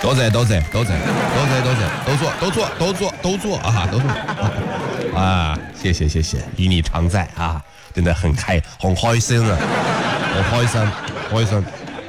都做啊！谢谢，与你常在啊，真的很开心啊，很开心。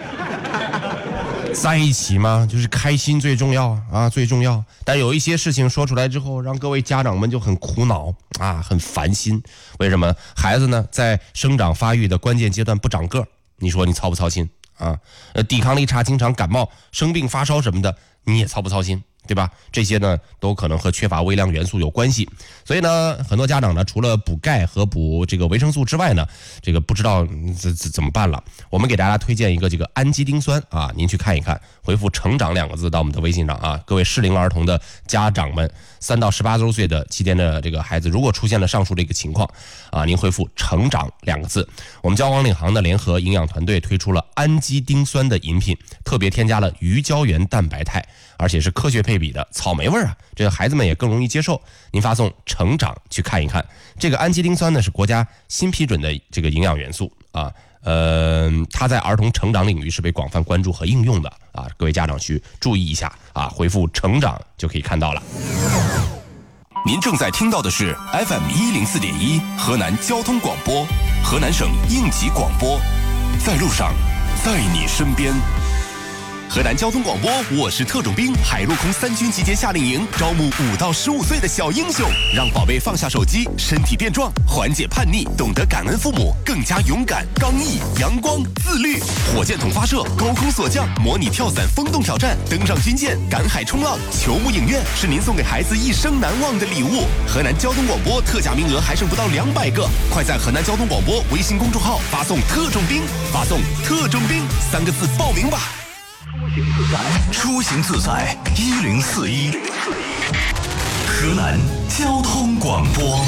在一起嘛，就是开心最重要啊，最重要。但有一些事情说出来之后，让各位家长们就很苦恼啊，很烦心。为什么？孩子呢，在生长发育的关键阶段不长个，你说你操不操心啊？抵抗力差，经常感冒、生病、发烧什么的，你也操不操心？对吧？这些呢都可能和缺乏微量元素有关系，所以呢，很多家长呢除了补钙和补这个维生素之外呢，这个不知道怎么办了。我们给大家推荐一个这个氨基丁酸啊，您去看一看，回复"成长"2个字到我们的微信上啊。各位适龄儿童的家长们，3到18周岁的期间的这个孩子，如果出现了上述这个情况啊，您回复"成长"2个字。我们交广领航的联合营养团队推出了氨基丁酸的饮品，特别添加了鱼胶原蛋白肽，而且是科学配比的，草莓味啊，这个孩子们也更容易接受。您发送"成长"去看一看。这个氨基丁酸呢是国家新批准的这个营养元素啊，它在儿童成长领域是被广泛关注和应用的啊，各位家长去注意一下啊，回复"成长"就可以看到了。 您正在听到的是 FM104.1 河南交通广播，河南省应急广播，在路上，在你身边。河南交通广播，我是特种兵，海陆空3军集结夏令营，招募5到15岁的小英雄，让宝贝放下手机，身体变壮，缓解叛逆，懂得感恩父母，更加勇敢、刚毅、阳光、自律。火箭筒发射，高空锁降，模拟跳伞、风洞挑战，登上军舰，赶海冲浪，球幕影院是您送给孩子一生难忘的礼物。河南交通广播特价名额还剩不到200个，快在河南交通广播微信公众号发送"特种兵"，发送"特种兵"3个字报名吧。 出行自在1041，河南交通广播。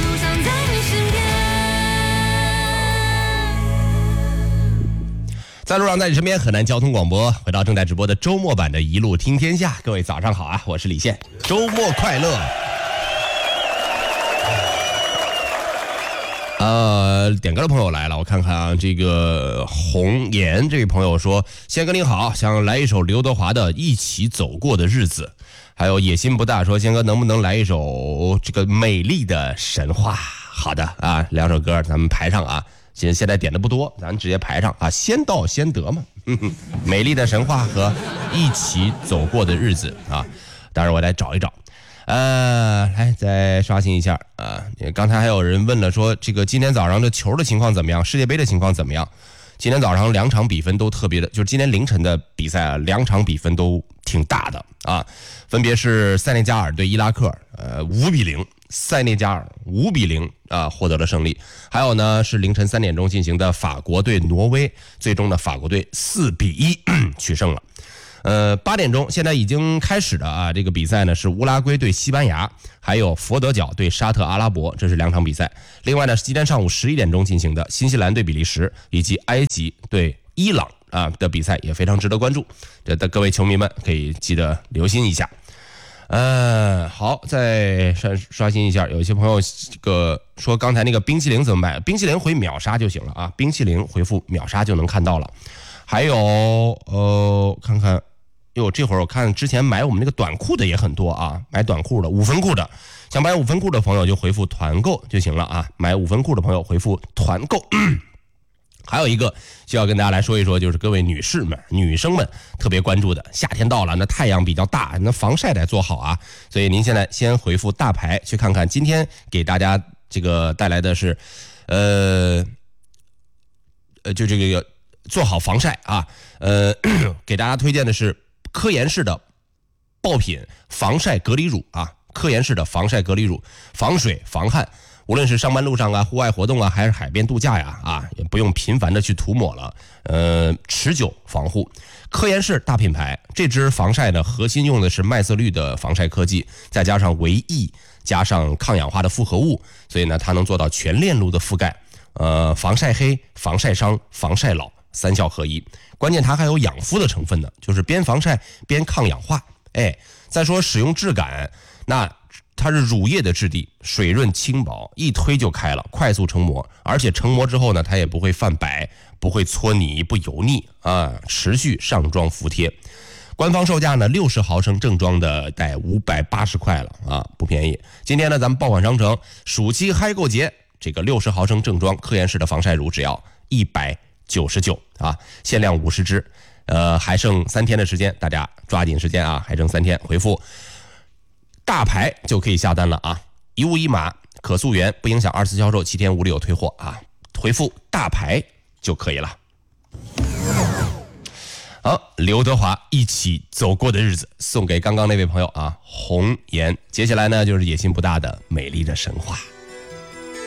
在路上，在你身边，河南交通广播，回到正在直播的周末版的一路听天下。各位早上好啊，我是李现，周末快乐。点歌的朋友来了，我看看啊，这个红颜这位朋友说：宪哥您好，想来一首刘德华的《一起走过的日子》。还有野心不大说：宪哥能不能来一首这个美丽的神话？好的啊，2首歌咱们排上啊，现在点的不多，咱直接排上啊，先到先得嘛。美丽的神话和一起走过的日子啊，当然我来找一找。来再刷新一下啊！刚才还有人问了说，这个今天早上的球的情况怎么样？世界杯的情况怎么样？今天早上2场比分都特别的，就是今天凌晨的比赛啊，2场比分都挺大的啊，分别是塞内加尔对伊拉克，5-0，塞内加尔5-0啊获得了胜利。还有呢是凌晨3点钟进行的法国对挪威，最终的法国队4-1取胜了。8点钟现在已经开始的啊，这个比赛呢是乌拉圭对西班牙，还有佛得角对沙特阿拉伯，这是2场比赛。另外呢是今天上午11点钟进行的新西兰对比利时以及埃及对伊朗啊的比赛，也非常值得关注。这的各位球迷们可以记得留心一下。好，再刷新一下，有一些朋友这个说刚才那个冰淇淋怎么买？冰淇淋回秒杀就行了啊，冰淇淋回复秒杀就能看到了。还有看看。这会儿我看之前买我们那个短裤的也很多啊，买短裤的5分裤的，想买5分裤的朋友就回复团购就行了啊，买5分裤的朋友回复团购。还有一个需要跟大家来说一说，就是各位女士们、女生们特别关注的，夏天到了，那太阳比较大，那防晒得做好啊，所以您现在先回复大牌去看看，今天给大家这个带来的是就这个做好防晒啊，给大家推荐的是科颜氏的爆品防晒隔离乳啊，科颜氏的防晒隔离乳，防水防汗，无论是上班路上啊、户外活动啊，还是海边度假呀啊，也不用频繁的去涂抹了，持久防护。科颜氏大品牌，这支防晒呢，核心用的是麦色绿的防晒科技，再加上维 E， 加上抗氧化的复合物，所以呢，它能做到全链路的覆盖，防晒黑、防晒伤、防晒老，3效合一。关键它还有养肤的成分呢，就是边防晒边抗氧化。再说使用质感，那它是乳液的质地，水润轻薄，一推就开了，快速成膜，而且成膜之后呢，它也不会泛白，不会搓泥，不油腻啊，持续上妆服帖。 官方售价呢60毫升正装的带580块了啊，不便宜。今天呢咱们爆款商城暑期嗨购节，这个60毫升正装科颜氏的防晒乳只要199啊，限量50支，还剩3天的时间，大家抓紧时间啊，还剩3天，回复大牌就可以下单了啊，一物一码，可溯源，不影响2次销售，7天无理由退货啊，回复大牌就可以了。好，刘德华一起走过的日子送给刚刚那位朋友啊，红颜。接下来呢就是野心不大的美丽的神话。